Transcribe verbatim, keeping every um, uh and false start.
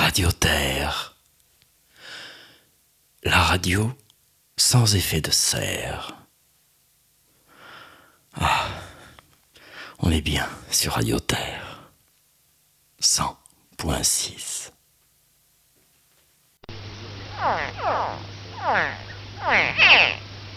Radio Terre. La radio sans effet de serre. Ah, on est bien sur Radio Terre. cent point six.